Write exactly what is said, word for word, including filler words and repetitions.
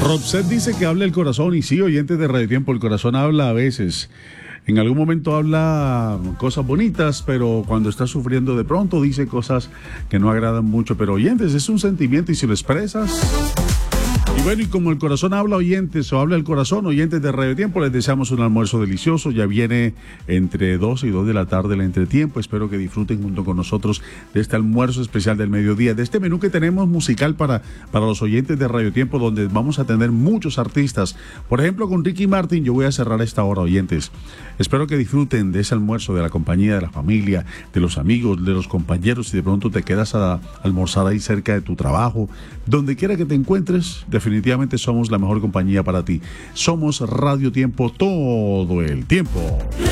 Robset dice que habla el corazón, y sí, oyentes de Radio Tiempo, el corazón habla a veces. En algún momento habla cosas bonitas, pero cuando está sufriendo de pronto dice cosas que no agradan mucho. Pero oyentes, es un sentimiento y si lo expresas... Y bueno, y como el corazón habla, oyentes, o habla el corazón, oyentes de Radio Tiempo, les deseamos un almuerzo delicioso. Ya viene entre dos y dos de la tarde el entretiempo. Espero que disfruten junto con nosotros de este almuerzo especial del mediodía, de este menú que tenemos musical para, para los oyentes de Radio Tiempo, donde vamos a tener muchos artistas. Por ejemplo, con Ricky Martin yo voy a cerrar esta hora, oyentes. Espero que disfruten de ese almuerzo, de la compañía de la familia, de los amigos, de los compañeros. Si de pronto te quedas a almorzar ahí cerca de tu trabajo, donde quiera que te encuentres, definitivamente somos la mejor compañía para ti. Somos Radio Tiempo todo el tiempo.